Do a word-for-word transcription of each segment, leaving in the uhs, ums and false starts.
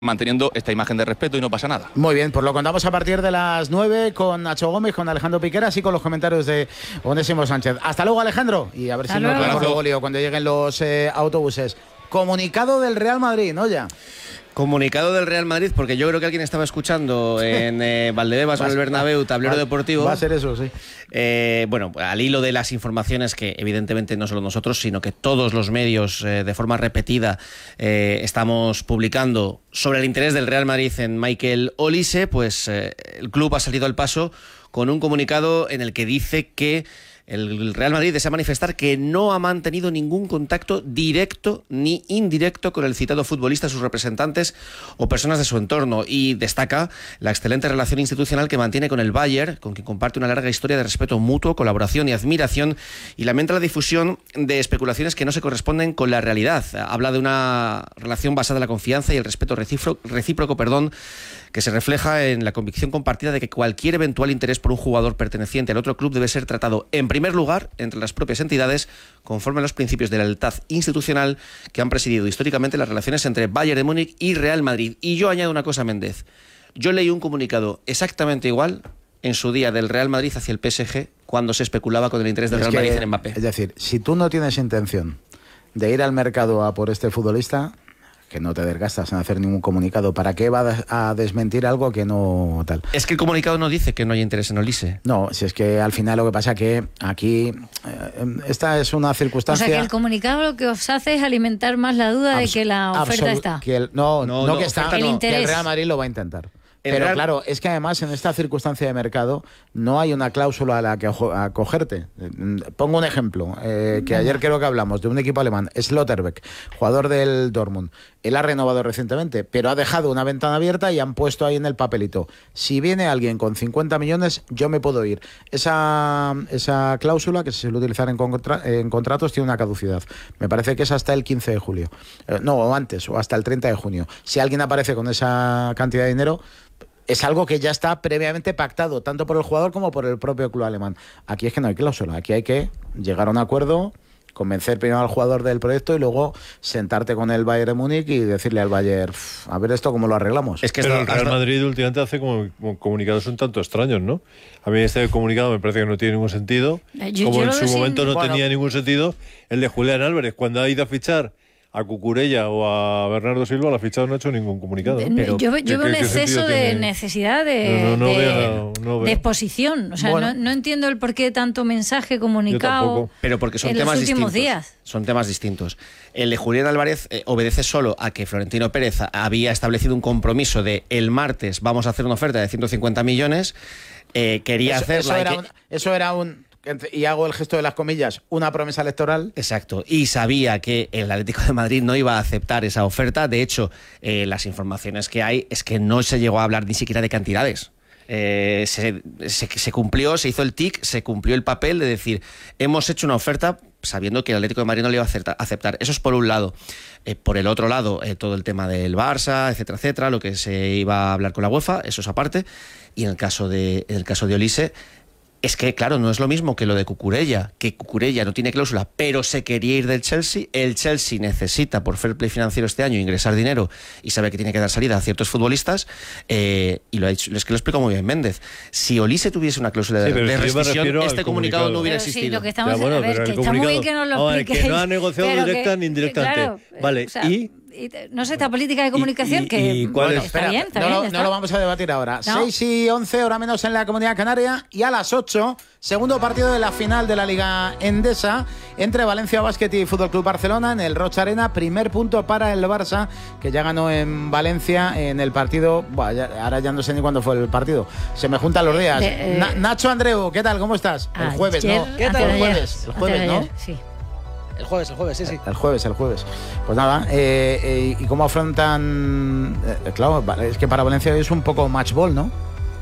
manteniendo esta imagen de respeto y no pasa nada. Muy bien, pues lo contamos a partir de las nueve con Nacho Gómez, con Alejandro Piqueras y con los comentarios de Onésimo Sánchez. Hasta luego, Alejandro, y a ver Hasta si luego. nos vemos luego, Leo, cuando lleguen los eh, autobuses. Comunicado del Real Madrid, ¿no? Ya. Comunicado del Real Madrid, porque yo creo que alguien estaba escuchando en eh, Valdebebas o en el Bernabéu, tablero va, deportivo. Va a ser eso, sí. Eh, bueno, al hilo de las informaciones que evidentemente no solo nosotros, sino que todos los medios eh, de forma repetida eh, estamos publicando sobre el interés del Real Madrid en Michael Olise, pues eh, el club ha salido al paso con un comunicado en el que dice que el Real Madrid desea manifestar que no ha mantenido ningún contacto directo ni indirecto con el citado futbolista, sus representantes o personas de su entorno, y destaca la excelente relación institucional que mantiene con el Bayern, con quien comparte una larga historia de respeto mutuo, colaboración y admiración, y lamenta la difusión de especulaciones que no se corresponden con la realidad. Habla de una relación basada en la confianza y el respeto recíproco, recíproco, perdón, que se refleja en la convicción compartida de que cualquier eventual interés por un jugador perteneciente al otro club debe ser tratado en primer lugar entre las propias entidades conforme a los principios de la lealtad institucional que han presidido históricamente las relaciones entre Bayern de Múnich y Real Madrid. Y yo añado una cosa, Méndez. Yo leí un comunicado exactamente igual en su día del Real Madrid hacia el P S G cuando se especulaba con el interés del es Real Madrid que, en Mbappé. Es decir, si tú no tienes intención de ir al mercado a por este futbolista, que no te desgastas en hacer ningún comunicado. ¿Para qué va a desmentir algo que no tal? Es que el comunicado no dice que no hay interés en Olise. No, si es que al final lo que pasa que aquí eh, esta es una circunstancia... O sea, que el comunicado lo que os hace es alimentar más la duda Abs- de que la oferta está. Que el, no, no, no, no, que está, el no, interés. Que el Real Madrid lo va a intentar. El Pero Real... claro, es que además en esta circunstancia de mercado no hay una cláusula a la que acogerte. Pongo un ejemplo, eh, que ayer creo que hablamos de un equipo alemán, Slotterbeck, jugador del Dortmund. Él ha renovado recientemente, pero ha dejado una ventana abierta y han puesto ahí en el papelito: si viene alguien con cincuenta millones, yo me puedo ir. Esa, esa cláusula, que se suele utilizar en, contra, en contratos, tiene una caducidad. Me parece que es hasta el quince de julio. Eh, no, o antes, o hasta el treinta de junio. Si alguien aparece con esa cantidad de dinero, es algo que ya está previamente pactado, tanto por el jugador como por el propio club alemán. Aquí es que no hay cláusula, aquí hay que llegar a un acuerdo, convencer primero al jugador del proyecto y luego sentarte con el Bayern de Múnich y decirle al Bayern, a ver esto cómo lo arreglamos. Es que Pero hasta, el Real Madrid últimamente hace como, como comunicados un tanto extraños, ¿no? A mí este comunicado me parece que no tiene ningún sentido, yo, como yo en su momento sin... no bueno, tenía ningún sentido el de Julián Álvarez, cuando ha ido a fichar a Cucurella o a Bernardo Silva, la fichado no ha hecho ningún comunicado. Pero, yo yo veo un exceso de tiene? necesidad de, no, no, no de, veo, no veo. de exposición. O sea, bueno, no, no entiendo el por qué tanto mensaje comunicado pero porque son en temas los últimos distintos. días. Son temas distintos. El de Julián Álvarez eh, obedece solo a que Florentino Pérez había establecido un compromiso de el martes vamos a hacer una oferta de ciento cincuenta millones. Eh, quería eso, hacerla. Eso era, que... un, eso era un... y hago el gesto de las comillas, una promesa electoral. Exacto, y sabía que el Atlético de Madrid no iba a aceptar esa oferta. De hecho, eh, las informaciones que hay es que no se llegó a hablar ni siquiera de cantidades. Eh, se, se, se cumplió, se hizo el tic, se cumplió el papel de decir, hemos hecho una oferta sabiendo que el Atlético de Madrid no le iba a aceptar. Eso es por un lado. Eh, por el otro lado, eh, todo el tema del Barça, etcétera, etcétera, lo que se iba a hablar con la UEFA, eso es aparte. Y en el caso de, en el caso de Olise, es que, claro, no es lo mismo que lo de Cucurella, que Cucurella no tiene cláusula, pero se quería ir del Chelsea. El Chelsea necesita, por fair play financiero este año, ingresar dinero y sabe que tiene que dar salida a ciertos futbolistas. Eh, y lo ha dicho, es que lo explico muy bien Méndez. Si Olise tuviese una cláusula de, sí, de rescisión, este comunicado, comunicado no hubiera pero existido. Sí, lo que estamos, ya, bueno, a ver, que está muy bien que nos lo oh, expliquéis. Que no ha negociado directa que, ni indirectamente. Claro, vale, o sea, y... no sé, esta política de comunicación y, y, que y ¿cuál bueno, es? está Espera, bien, está no, bien, lo, está. no lo vamos a debatir ahora. ¿No? seis y once, hora menos en la Comunidad Canaria, y a las ocho, segundo partido de la final de la Liga Endesa entre Valencia Basket y Fútbol Club Barcelona en el Rocha Arena. Primer punto para el Barça, que ya ganó en Valencia en el partido. Buah, ya, ahora ya no sé ni cuándo fue el partido. Se me juntan los días. De, eh, Na, Nacho Andreu, ¿qué tal? ¿Cómo estás? El jueves, ayer, ¿no? ¿Qué tal? El jueves, el jueves, ¿no? Sí. El jueves, el jueves, sí, sí. El jueves, el jueves. Pues nada, eh, eh, ¿y cómo afrontan? Eh, claro, es que para Valencia es un poco match ball, ¿no?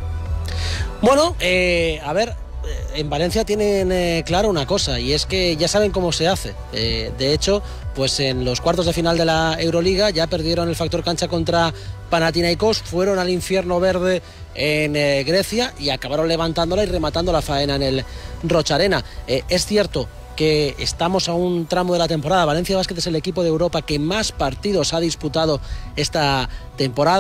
Bueno, eh, a ver, en Valencia tienen eh, claro una cosa, y es que ya saben cómo se hace. Eh, de hecho, pues en los cuartos de final de la Euroliga ya perdieron el factor cancha contra Panathinaikos, fueron al infierno verde en eh, Grecia y acabaron levantándola y rematando la faena en el Rocha Arena. Eh, es cierto que estamos a un tramo de la temporada. Valencia Basket es el equipo de Europa que más partidos ha disputado esta temporada.